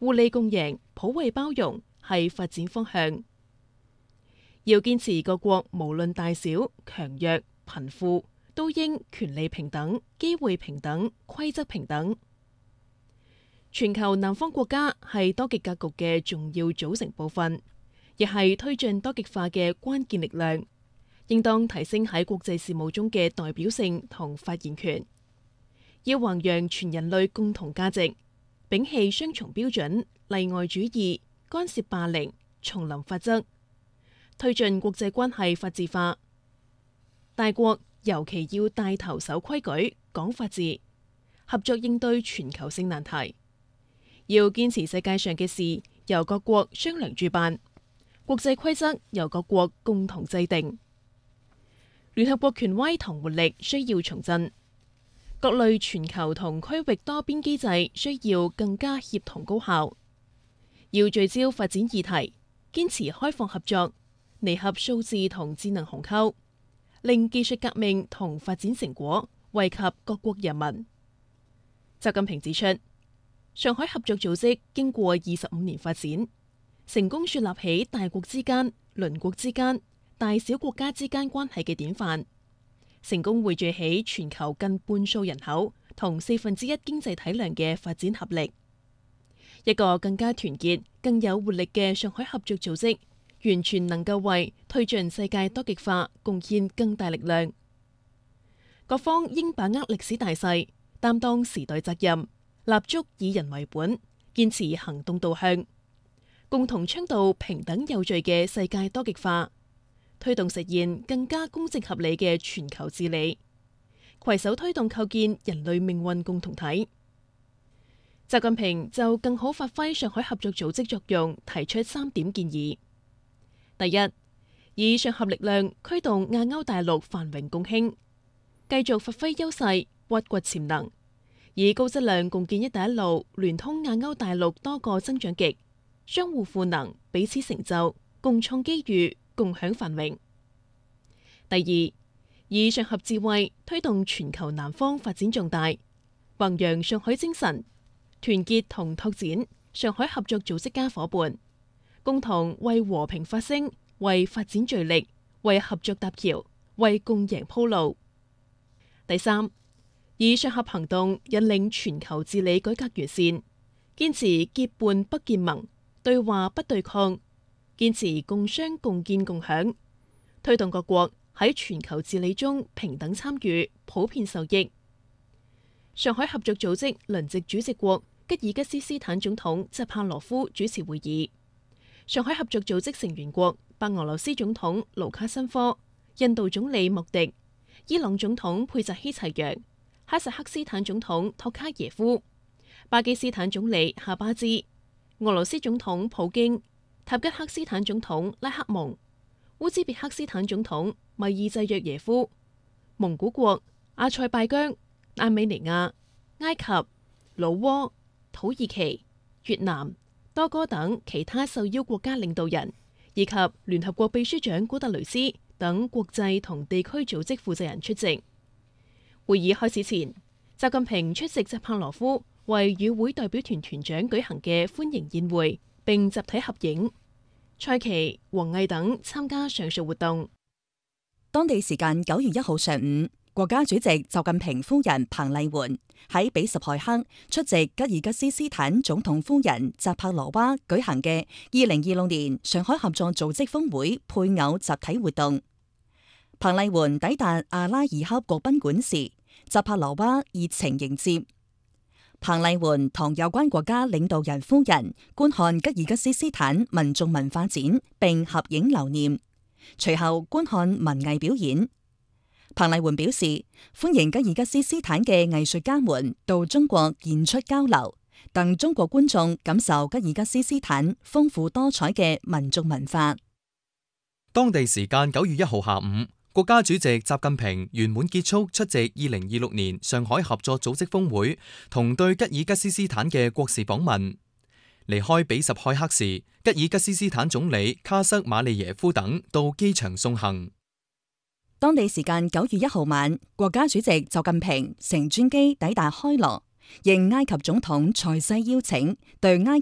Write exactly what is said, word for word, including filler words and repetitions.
互利共贏、普惠包容係發展方向。要堅持各國無論大小、強弱、貧富，都應權利平等、機會平等、規則平等。全球南方國家係多極格局嘅重要組成部分，亦係推進多極化嘅關鍵力量，應當提升喺國際事務中嘅代表性同發言權。要弘揚全人類共同價值，摒棄雙重標準、例外主義、干涉霸凌、叢林法則，推進國際關係法治化。大國尤其要帶頭守規矩、講法治，合作應對全球性難題。要堅持世界上嘅事由各國商量主辦，國際規則由各國共同制定。聯合國權威同活力需要重振，各類全球同區域多邊機制需要更加協同高效。要聚焦發展議題，堅持開放合作，彌合數字同智能鴻溝，令技術革命同發展成果惠及各國人民。習近平指出，上海合作組織經過二十五年發展，成功樹立起大國之間、鄰國之間、大小國家之間關係嘅典範，成功匯聚起全球近半數人口同四分之一經濟體量嘅發展合力。一個更加團結、更有活力嘅上海合作組織，完全能夠為推進世界多極化貢獻更大力量。各方應把握歷史大勢，擔當時代責任，立足以人為本，堅持行動導向，共同倡導平等有序嘅世界多極化，推動實現更加公正合理嘅全球治理，攜手推動構建人類命運共同體。習近平就更好發揮上海合作組織作用，提出三點建議：第一，以上合力量驅動亞歐大陸繁榮共興，繼續發揮優勢，挖掘潛能，以高質量共建一帶一路，聯通亞歐大陸多個增長極，相互賦能，彼此成就，共創機遇，共享繁榮。第二，以上合智慧推動全球南方發展壯大，弘揚上海精神，團結同拓展上海合作組織家伙伴，共同為和平發聲，為發展聚力，為合作搭橋，為共贏鋪路。第三，以上合行動引領全球治理改革完善，堅持結伴不結盟，對話不對抗，堅持共商共建共享，推動各國喺全球治理中平等參與，普遍受益。上海合作組織輪值主席國吉爾吉斯斯坦總統扎帕羅夫主持會議，上海合作組織成員國白俄羅斯總統盧卡申科、印度總理莫迪、伊朗總統佩扎希齊揚、哈薩克斯坦總統托卡耶夫、巴基斯坦總理夏巴茲、俄羅斯總統普京、塔吉克斯坦總統拉克蒙、烏茲別克斯坦總統米爾濟約耶夫、蒙古國、阿塞拜疆、亞美尼亞、埃及、老撾、土耳其、越南、多哥等其他受邀國家領導人，以及聯合國秘書長古特雷斯等國際同地區組織負責人出席。會議開始前，習近平出席扎帕羅夫為與會代表團團長舉行嘅歡迎宴會，並集體合影。蔡奇、王毅等參加上述活動。 當地時間九月一號上午，國家主席習近平夫人彭麗媛喺比什凱克出席吉爾吉斯斯坦總統夫人扎帕羅娃舉行嘅二零二六年上海合作組織峰會配偶集體活動。彭麗媛抵達阿拉爾恰國賓館時，扎帕羅娃熱情迎接。彭麗媛同有關國家領導人夫人觀看吉爾吉斯斯坦民眾文化展，並合影留念。隨後觀看文藝表演。彭麗媛表示，歡迎吉爾吉斯斯坦嘅藝術家們到中國演出交流，等中國觀眾感受吉爾吉斯斯坦豐富多彩嘅民族文化。 當地時間九月一號下午，國家主席習近平圓滿結束出席二零二六年上海合作組織峰會同對吉爾吉斯斯坦嘅國事訪問。離開比什凱克時，吉爾吉斯斯坦總理卡塞馬利耶夫等到機場送行。 當地時間九月一號晚，國家主席習近平乘專機抵達開羅，應埃及總統塞西邀請，對埃